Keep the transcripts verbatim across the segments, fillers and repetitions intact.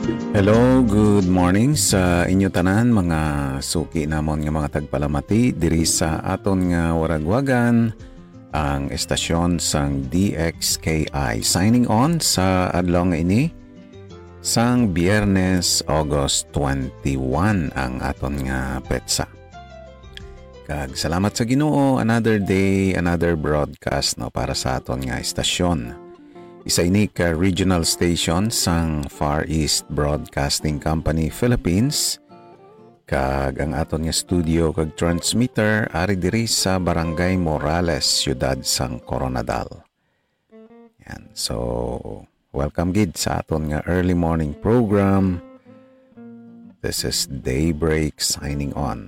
Hello, good morning sa inyo tanan mga suki namon nga mga tagpalamati diri sa aton nga waragwagan ang estasyon sang D X K I. Signing on sa adlaw nga ini sang Biyernes, August twenty-one ang aton nga petsa. Kag salamat sa Ginoo, another day, another broadcast no para sa aton nga estasyon. Isa ini ka regional station sang Far East Broadcasting Company Philippines. Kag ang aton nga studio kag transmitter ari diri sa Barangay Morales, siyudad sang Coronadal. Yan. So, welcome gid sa aton nga early morning program. This is Daybreak signing on.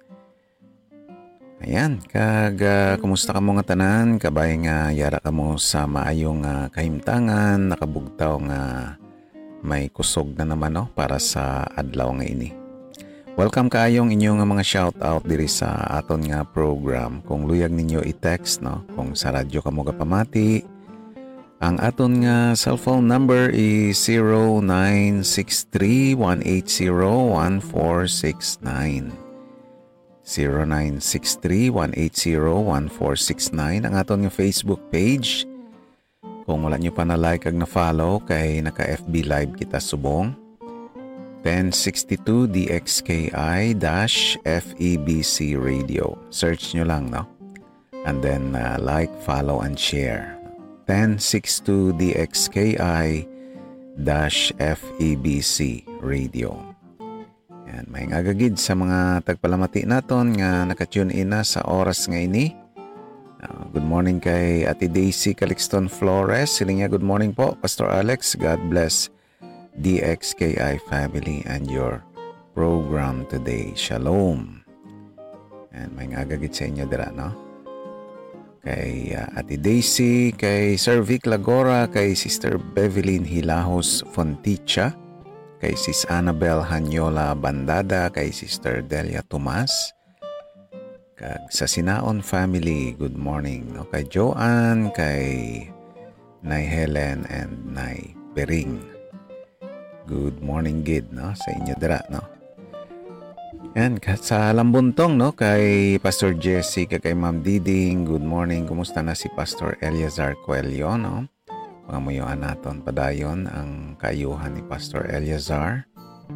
Ayan, kag uh, kumusta ka mo nga tanan? Kabay nga yara ka mo sa maayong uh, kahimtangan, nakabugtaw nga may kusog na naman no, para sa adlaw nga ini. Welcome kaayong inyong mga shout out diri sa aton nga program. Kung luyag ninyo i-text no, kung sa radyo ka mo kapamati, ang aton nga cellphone number is zero nine six three one eight zero one four six nine. zero nine six three one eight zero one four six nine ang aton nga Facebook page. Kung wala nyo pa na like ag na follow kay naka F B live kita subong ten sixty-two D X K I F E B C Radio. Search nyo lang no. And then uh, like, follow and share. ten sixty-two D X K I F E B C Radio. Yan, may ngagagid sa mga tagpalamati naton nga nakatune in na sa oras nga ini. Uh, good morning kay Ate Daisy Calixton Flores. Siling niya, good morning po, Pastor Alex. God bless D X K I family and your program today. Shalom. Yan, may ngagagid sa inyo dira, no? Kay uh, Ate Daisy, kay Sir Vic Lagora, kay Sister Bevelyn Hilahos Fonticha, kay Sis Annabel Hanyola Bandada, kay Sister Delia Tomas, kag sa Sinaon family, good morning no, kay Joanne, kay Nay Helen and Nay Bering. Good morning gid no sa inyo dira no. Yan, sa Lambuntong no, kay Pastor Jesse, kay Ma'am Diding, good morning. Kumusta na si Pastor Eliazar Coelho no? Pangamuyuan naton padayon ang kaayuhan ni Pastor Eliazar.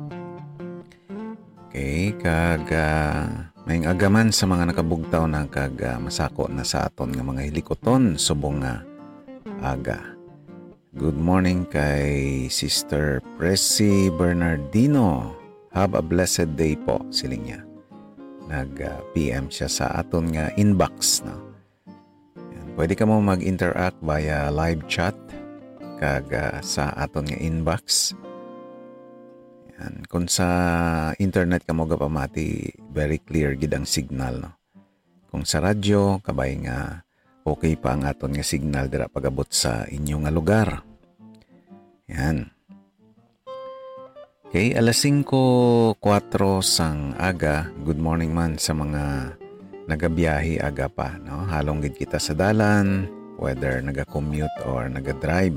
Okay, kag uh, may agaman sa mga nakabugtaw na kag uh, masako na sa aton nga mga hilikoton subong nga aga. Good morning kay Sister Presi Bernardino. Have a blessed day po, siling niya. Nag-P M uh, siya sa aton nga inbox no. Yan, pwede ka mo mag-interact via live chat kag uh, sa aton nga inbox. Yan. Kung sa internet ka mo gapamati, very clear gid ang signal no. Kung sa radyo kabay nga okay pa ang aton nga signal dira pagabot sa inyong nga lugar. Yan. Okay, alas singko kwatro sang aga. Good morning man sa mga nagabiyahe aga pa no. Halong gid kita sa dalan, whether naga-commute or naga-drive.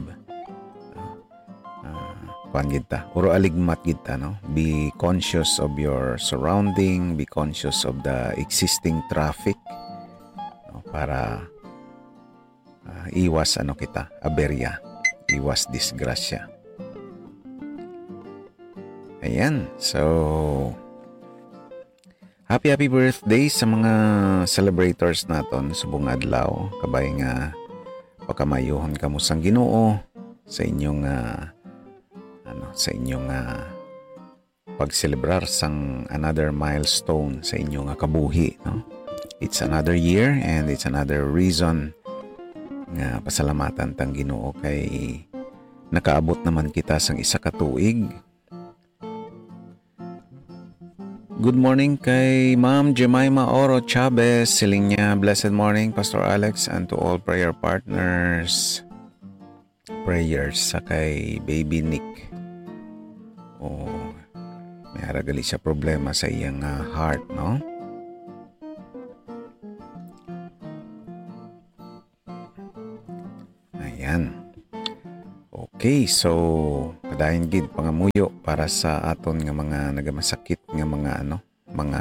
Kuan kita, uro aligmat kita no. Be conscious of your surrounding, be conscious of the existing traffic no, para uh, iwas ano kita, aberya, iwas disgrasya. Ayan, so happy happy birthday sa mga celebrators naton subong adlaw. Kabay nga pagkamayuhon kamo sang Ginoo sa inyong uh, ano sa inyong uh, pagselebrar sang another milestone sa inyong uh, kabuhi no. It's another year and it's another reason nga pasalamatan tang Ginoo kay nakaabot naman kita sang isa ka tuig. Good morning kay Ma'am Jemima Oro Chavez. Siling niya, blessed morning Pastor Alex and to all prayer partners. Prayers sa kay Baby Nick. Oh, may haragali siya problema sa iyang uh, heart, no? Ayan. Okay, so padayon gid pangamuyo para sa aton nga mga nagamasakit nga mga ano, mga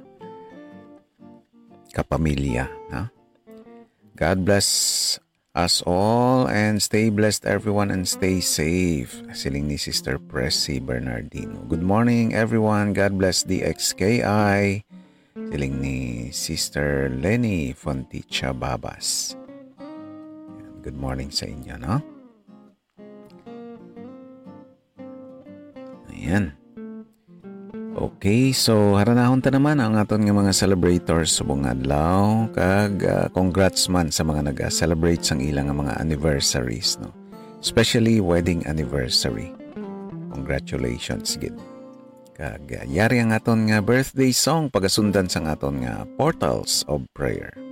kapamilya, na? God bless us all and stay blessed everyone and stay safe. Siling ni Sister Pressy Bernardino. Good morning everyone. God bless D X K I. Siling ni Sister Lenny Fonticha Babas. Good morning sa inyo, no? Ayan. Okay, so haranahon ta naman ang aton nga mga celebrators subong adlaw kag uh, congrats man sa mga naga-celebrate sang ilang nga mga anniversaries, no. Especially wedding anniversary. Congratulations gid. Kag uh, yari ang aton nga birthday song pagasundan sang aton nga Portals of Prayer.